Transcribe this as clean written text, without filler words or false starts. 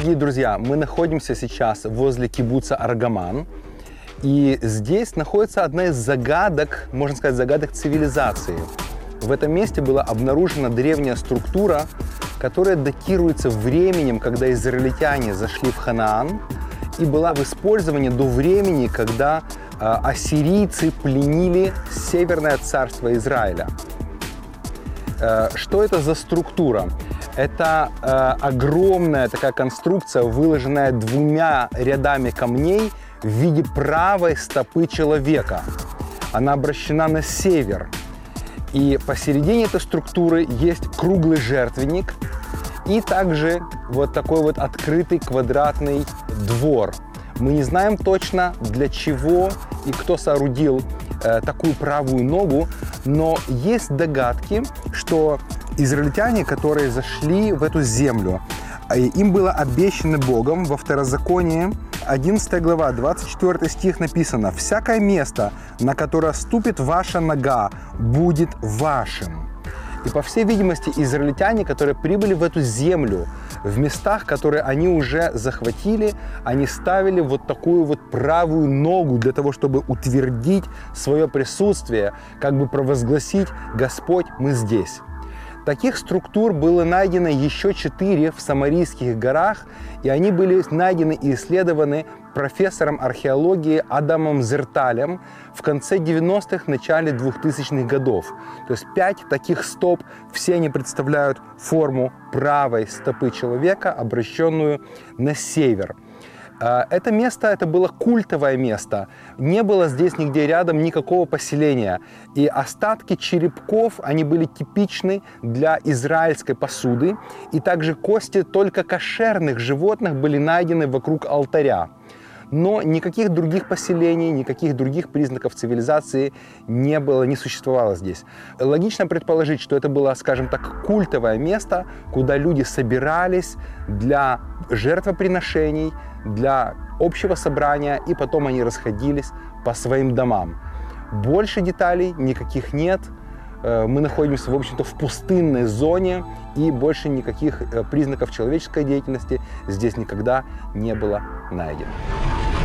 Дорогие друзья, мы находимся сейчас возле кибуца Аргаман. И здесь находится одна из загадок, можно сказать, загадок цивилизации. В этом месте была обнаружена древняя структура, которая датируется временем, когда израильтяне зашли в Ханаан, и была в использовании до времени, когда ассирийцы пленили Северное царство Израиля. Что это за структура? Это огромная такая конструкция, выложенная двумя рядами камней в виде правой стопы человека. Она обращена на север. И посередине этой структуры есть круглый жертвенник и также вот такой вот открытый квадратный двор. Мы не знаем точно, для чего и кто соорудил такую правую ногу, но есть догадки, что израильтяне, которые зашли в эту землю, им было обещано Богом во Второзаконии, 11 глава, 24 стих написано: «Всякое место, на которое ступит ваша нога, будет вашим». И, по всей видимости, израильтяне, которые прибыли в эту землю, в местах, которые они уже захватили, они ставили вот такую вот правую ногу для того, чтобы утвердить свое присутствие, как бы провозгласить: «Господь, мы здесь». Таких структур было найдено еще 4 в Самарийских горах, и они были найдены и исследованы профессором археологии Адамом Зерталем в конце 90-х, начале 2000-х годов. То есть 5 таких стоп, все они представляют форму правой стопы человека, обращенную на север. Это место, это было культовое место. Не было здесь нигде рядом никакого поселения. И остатки черепков, они были типичны для израильской посуды. И также кости только кошерных животных были найдены вокруг алтаря. Но никаких других поселений, никаких других признаков цивилизации не было, не существовало здесь. Логично предположить, что это было, скажем так, культовое место, куда люди собирались для жертвоприношений, для общего собрания, и потом они расходились по своим домам. Больше деталей никаких нет. Мы находимся, в общем-то, в пустынной зоне, и больше никаких признаков человеческой деятельности здесь никогда не было найдено.